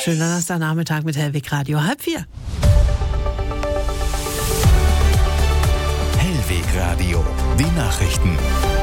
Schöner Donnerstagnachmittag mit Hellwig Radio 3:30. Hellwig Radio, die Nachrichten.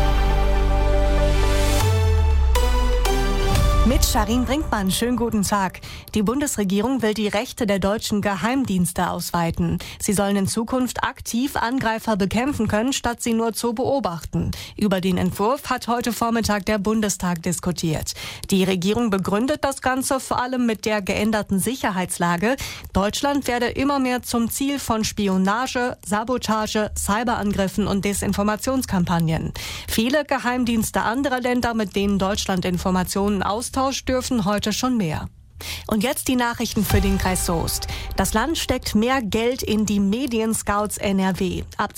Mit Sharin Brinkmann, schönen guten Tag. Die Bundesregierung will die Rechte der deutschen Geheimdienste ausweiten. Sie sollen in Zukunft aktiv Angreifer bekämpfen können, statt sie nur zu beobachten. Über den Entwurf hat heute Vormittag der Bundestag diskutiert. Die Regierung begründet das Ganze vor allem mit der geänderten Sicherheitslage. Deutschland werde immer mehr zum Ziel von Spionage, Sabotage, Cyberangriffen und Desinformationskampagnen. Viele Geheimdienste anderer Länder, mit denen Deutschland Informationen austauscht, dürfen heute schon mehr. Und jetzt die Nachrichten für den Kreis Soest. Das Land steckt mehr Geld in die Medienscouts NRW. Ab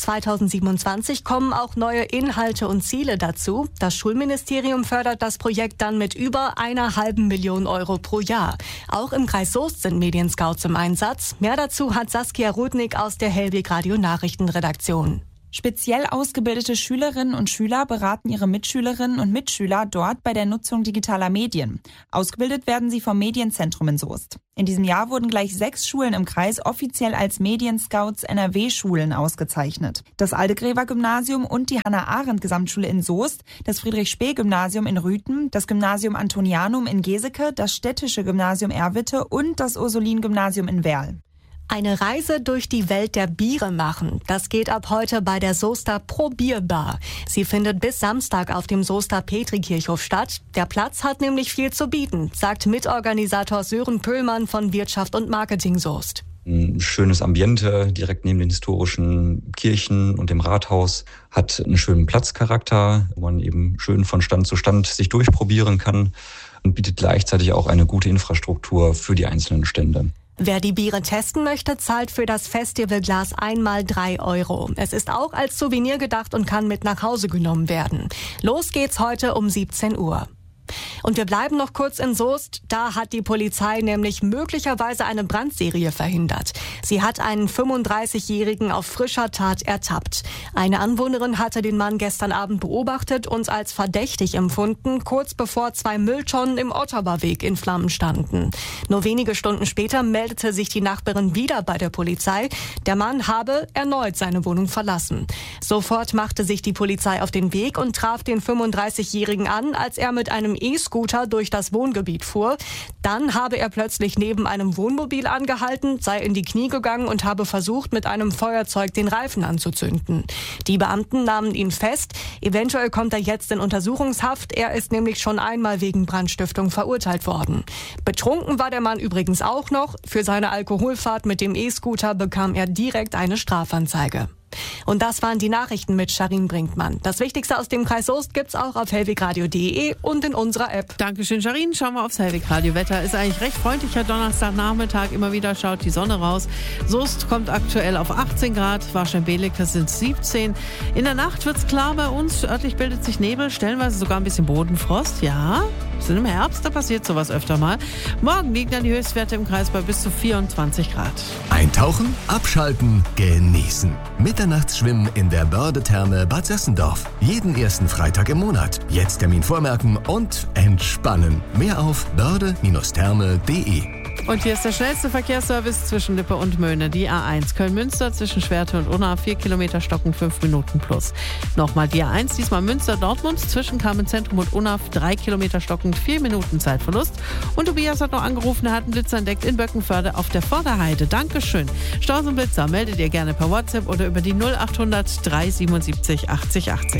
2027 kommen auch neue Inhalte und Ziele dazu. Das Schulministerium fördert das Projekt dann mit über 1,5 Millionen Euro pro Jahr. Auch im Kreis Soest sind Medienscouts im Einsatz. Mehr dazu hat Saskia Rudnick aus der Hellwig Radio Nachrichtenredaktion. Speziell ausgebildete Schülerinnen und Schüler beraten ihre Mitschülerinnen und Mitschüler dort bei der Nutzung digitaler Medien. Ausgebildet werden sie vom Medienzentrum in Soest. In diesem Jahr wurden gleich 6 Schulen im Kreis offiziell als Medienscouts NRW-Schulen ausgezeichnet. Das Aldegrever-Gymnasium und die Hannah-Arendt-Gesamtschule in Soest, das Friedrich-Spee-Gymnasium in Rüthen, das Gymnasium Antonianum in Geseke, das Städtische Gymnasium Erwitte und das Ursulin-Gymnasium in Werl. Eine Reise durch die Welt der Biere machen. Das geht ab heute bei der Soester Probierbar. Sie findet bis Samstag auf dem Soester Petrikirchhof statt. Der Platz hat nämlich viel zu bieten, sagt Mitorganisator Sören Pöhlmann von Wirtschaft und Marketing Soest. Ein schönes Ambiente direkt neben den historischen Kirchen und dem Rathaus, hat einen schönen Platzcharakter, wo man eben schön von Stand zu Stand sich durchprobieren kann und bietet gleichzeitig auch eine gute Infrastruktur für die einzelnen Stände. Wer die Biere testen möchte, zahlt für das Festivalglas einmal 3 Euro. Es ist auch als Souvenir gedacht und kann mit nach Hause genommen werden. Los geht's heute um 17 Uhr. Und wir bleiben noch kurz in Soest. Da hat die Polizei nämlich möglicherweise eine Brandserie verhindert. Sie hat einen 35-Jährigen auf frischer Tat ertappt. Eine Anwohnerin hatte den Mann gestern Abend beobachtet und als verdächtig empfunden, kurz bevor 2 Mülltonnen im Ottawa-Weg in Flammen standen. Nur wenige Stunden später meldete sich die Nachbarin wieder bei der Polizei. Der Mann habe erneut seine Wohnung verlassen. Sofort machte sich die Polizei auf den Weg und traf den 35-Jährigen an, als er mit einem E-Scooter durch das Wohngebiet fuhr. Dann habe er plötzlich neben einem Wohnmobil angehalten, sei in die Knie gegangen und habe versucht, mit einem Feuerzeug den Reifen anzuzünden. Die Beamten nahmen ihn fest. Eventuell kommt er jetzt in Untersuchungshaft. Er ist nämlich schon einmal wegen Brandstiftung verurteilt worden. Betrunken war der Mann übrigens auch noch. Für seine Alkoholfahrt mit dem E-Scooter bekam er direkt eine Strafanzeige. Und das waren die Nachrichten mit Sharin Brinkmann. Das Wichtigste aus dem Kreis Soest gibt's auch auf hellwegradio.de und in unserer App. Dankeschön, Sharin. Schauen wir aufs Hellwig Radio. Wetter ist eigentlich recht freundlicher Donnerstagnachmittag. Immer wieder schaut die Sonne raus. Soest kommt aktuell auf 18 Grad. Warstein-Belecke sind 17. In der Nacht wird's klar bei uns. Örtlich bildet sich Nebel, stellenweise sogar ein bisschen Bodenfrost. Ja, wir sind im Herbst, da passiert sowas öfter mal. Morgen liegen dann die Höchstwerte im Kreis bei bis zu 24 Grad. Eintauchen, abschalten, genießen. Mitternachtsschwimmen in der Börde-Therme Bad Sessendorf. Jeden ersten Freitag im Monat. Jetzt Termin vormerken und entspannen. Mehr auf börde-therme.de. Und hier ist der schnellste Verkehrsservice zwischen Lippe und Möhne. Die A1 Köln-Münster zwischen Schwerte und Unna, 4 Kilometer stocken, 5 Minuten plus. Nochmal die A1, diesmal Münster-Dortmund zwischen Carmen-Zentrum und Unna, 3 Kilometer stocken, 4 Minuten Zeitverlust. Und Tobias hat noch angerufen, er hat einen Blitzer entdeckt in Böckenförde auf der Vorderheide. Dankeschön. Staus und Blitzer meldet ihr gerne per WhatsApp oder über die 0800 377 80 80.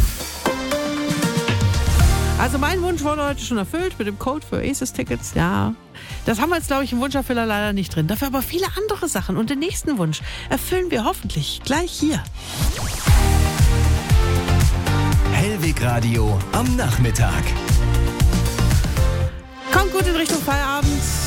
Also mein Wunsch wurde heute schon erfüllt mit dem Code für Aces-Tickets, ja. Das haben wir jetzt, glaube ich, im Wunscherfüller leider nicht drin. Dafür aber viele andere Sachen. Und den nächsten Wunsch erfüllen wir hoffentlich gleich hier. Hellwig Radio am Nachmittag. Kommt gut in Richtung Feierabend.